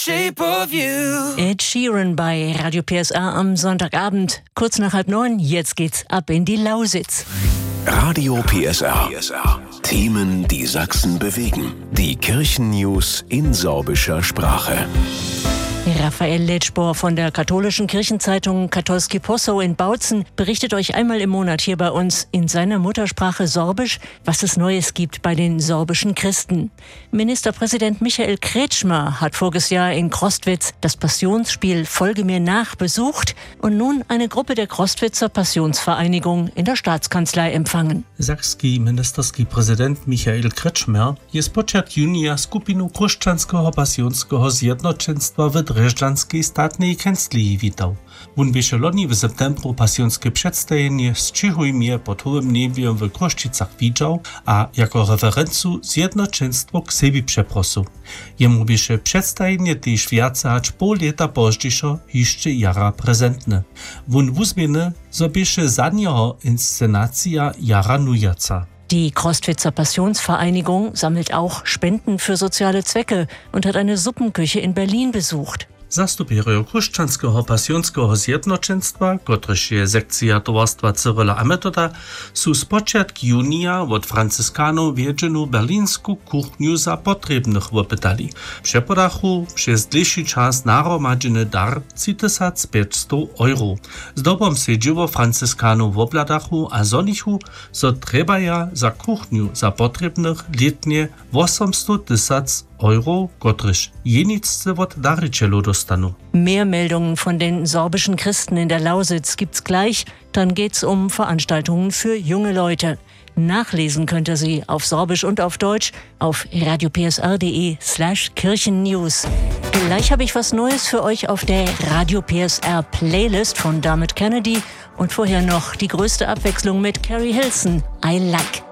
Shape of You. Ed Sheeran bei Radio PSR am Sonntagabend. Kurz nach 8:30, jetzt geht's ab in die Lausitz. Radio PSR. Themen, die Sachsen bewegen. Die Kirchennews in sorbischer Sprache. Raphael Letschbohr von der katholischen Kirchenzeitung Katolski Posau in Bautzen berichtet euch einmal im Monat hier bei uns in seiner Muttersprache Sorbisch, was es Neues gibt bei den sorbischen Christen. Ministerpräsident Michael Kretschmer hat voriges Jahr in Crostwitz das Passionsspiel Folge mir nach besucht und nun eine Gruppe der Crostwitzer Passionsvereinigung in der Staatskanzlei empfangen. Sakski ministerski prezydent Michael Kretschmer je spočat junija skupinu chrześcijańskiego pasjonskiego zjednoczeństwa w Dreżdżanskiej statnej kanclii witał. Wun bieše loni w septembru pasjonskie przedstawienie z Čichujmie pod hołym niebiem w Kroščicach widział, a jako referencu zjednoczeństwo k sebi przeprosu. Jemu bieše przedstawienie też wiace acz pół lata poźniejszo jeszcze jara prezentne. Wun wuzmieny, zo bieše za niego inscenacja jara nujaca. Die Crostwitzer Passionsvereinigung sammelt auch Spenden für soziale Zwecke und hat eine Suppenküche in Berlin besucht. Zastupierio chrześcijańskiego pasjonskiego zjednoczeństwa, kotryż je sekcja towarstwa Cyryla a Metoda, su z początku junija od Francyskanów wiedzienu berlińsku kuchniu za potrebnych wopytali. Przepodachu przez dłuższy czas naromadzony dar 3500 euro. Z dobą siedziło Francyskanów w obladachu a zonichu, so trebaja za kuchniu za potrebnych letnie 800 000 euro, kotryż jenicce od darycielu dostanu. Mehr Meldungen von den sorbischen Christen in der Lausitz gibt's gleich. Dann geht's um Veranstaltungen für junge Leute. Nachlesen könnt ihr sie auf Sorbisch und auf Deutsch auf radiopsr.de/Kirchennews. Gleich habe ich was Neues für euch auf der Radio PSR Playlist von Dermot Kennedy und vorher noch die größte Abwechslung mit Carrie Hilson. I Like.